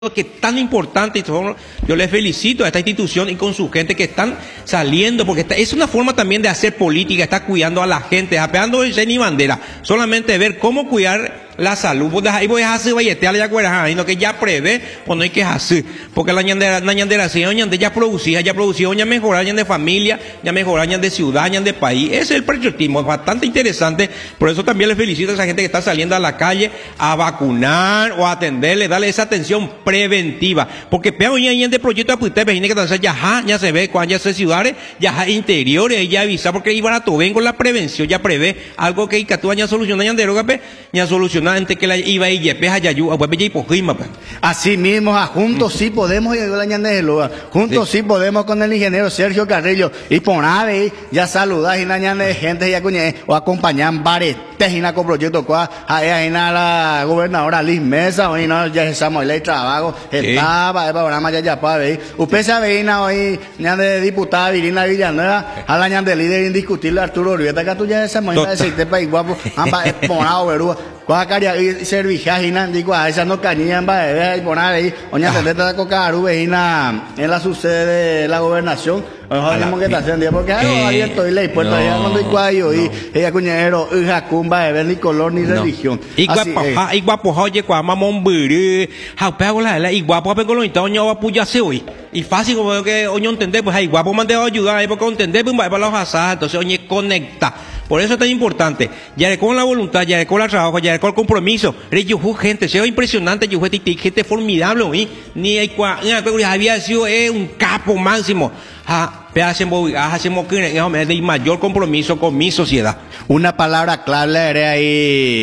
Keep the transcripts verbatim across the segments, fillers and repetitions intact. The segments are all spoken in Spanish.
que tan importante, y todo, yo les felicito a esta institución y con su gente que están saliendo, porque está, es una forma también de hacer política, está cuidando a la gente, apeando el ni bandera, solamente ver cómo cuidar la salud, pues ahí voy a hacer valletear ya cuera, no que ya prevé, pues no hay que hacer, porque la ñandera, la ñandera, si ñande ya producía, ya producía, ya mejorar, ya de familia, ya mejorar, ya de ciudad, ya de país, ese es el patriotismo, es bastante interesante, por eso también les felicito a esa gente que está saliendo a la calle a vacunar o a atenderle, darle esa atención preventiva, porque peor ya de proyecto de usted viene que entonces ya ya se ve cuando ya se ciudades, ya interiores, ya avisa, porque iban a todo ven con la prevención, ya prevé algo que que tú ya soluciona ya de roga, ya soluciona antes que la iba y yepeja ya yu, pues ya hipojima. Así mismo, a juntos sí podemos, y la ñandela, juntos sí. sí podemos con el ingeniero Sergio Carrillo y por ave ya saludar y la ñande gente ya cuñe o acompañar bares tejina con proyecto cuá ahí la gobernadora Liz Mesa hoy no ya estamos el trabajo estaba el programa ya ya para ver usted sabe hoy ñande diputada Virina Villanueva a la ñande líder indiscutible Arturo Urieta que tú ya estamos en ese país guapo amba exponado verú cuacaria y servijajina digo a esa no cañían va a ver y poner ahí oña se trata de cocaru vejina en la sucede de la gobernación ojalá que está haciendo porque algo abierto y ley puerta allá cuando hay cuayo y ella cuñero hija cumba de ver ni color ni religión igual pa igual pues oye cua mamón biri ha pego la la igual pues con lo itoño va puya se hoy y fácil como que oño entender pues hay guapo mande ayudar ahí porque entender pues va para los asados entonces oñe conecta. Por eso es tan importante, ya con la voluntad, ya con el trabajo, ya con el compromiso. Yo gente, se ve impresionante, yo gente formidable, ¿sí? Ni hay cua, había sido eh, un capo máximo. Ah, pero hacemos, hacemos que de mayor compromiso con mi sociedad. Una palabra clave era ahí,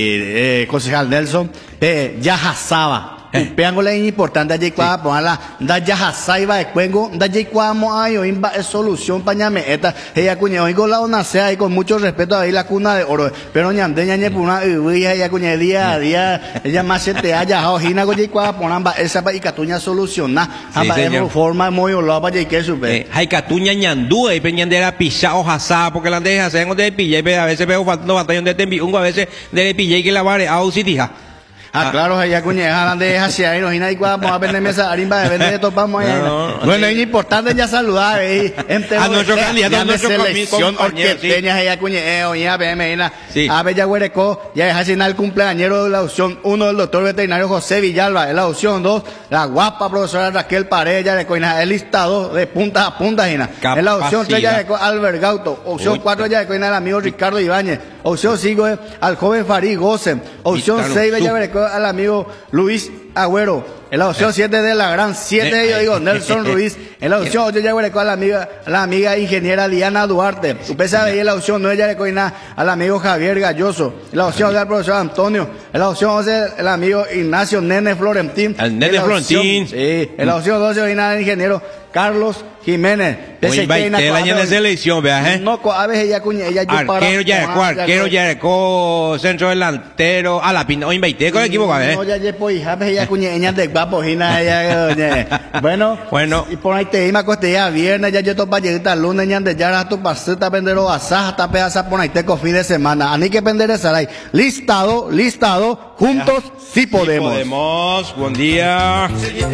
eh, concejal Nelson, eh, Yajasaba. Peango la importante allí cuá ponerla da ya saiba de cuengo da ya cuá mo ayo imba es solución pañame esta ella cuñe oigo la ona sea y con mucho respeto ahí la cuna de oro pero ñande ñañe puna y ella cuñe día a día ella más se te haya ojina go ya cuá ponamba esa pa y catuña soluciona amba de forma muy lo pa ya que supe hay catuña ñandú y peñandera pisa hojasa porque la deja hacen de pilla a veces veo faltando batallón de tembi un a veces de pilla que la vare a usitija. Ah, claro, allá cuñeja, de hacia ahí, no hay nada vamos a vender mesa arimba de vender topamos allá. No, no, bueno, es importante ya saludar ahí. A nuestro candidato, a nuestro selección orquesteña, allá cuñeja, oye, ve, me a Bella Huereco, ya es así el cumpleañero de la opción uno del doctor veterinario José Villalba, en la opción dos, la guapa profesora Raquel Paredes, ya de coina, el listado de punta a punta, en la opción tres, ya de Albert Gauto, opción cuatro, ya de coina el amigo Ricardo Ibáñez, opción cinco, al joven Farid Gosen, opción seis, Bella Huereco, al amigo Luis Agüero, en la opción siete de la gran siete, yo digo Nelson Ruiz, en la opción ocho ya le a la amiga, la amiga ingeniera Diana Duarte, usted sabe, en la opción nueve ya le coina al amigo Javier Galloso, en la opción del profesor Antonio, en la opción once el amigo Ignacio Nene Florentín, el Nene Florentín, sí, en la opción doce viene el ingeniero Carlos Jiménez. Oye, el año de selección, vea, ¿eh? No, a veces ella cuña, ella yo para. Arquero ya recó, arquero ya recó, centro delantero, a la pinta, oye, veinte, con el equipo, ¿eh? No, ya llepo, hija, a veces ella cuña, ella de guapo, hina, ella, bueno, bueno. Y por ahí te ima costilla viernes, ya yo topa lleguita lunes, ya de ya tu pasita, pendero asaja, ta pedaza, por ahí te fin de semana. A ni que pender esa ahí. Listado, listado, juntos sí podemos. Sí podemos, buen día.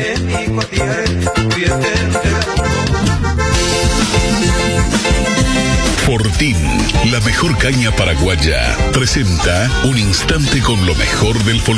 Fortín, la mejor caña paraguaya, presenta un instante con lo mejor del folclore.